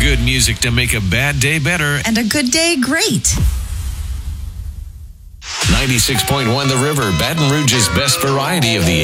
good music to make a bad day better. And a good day great. 96.1 The River, Baton Rouge's best variety of the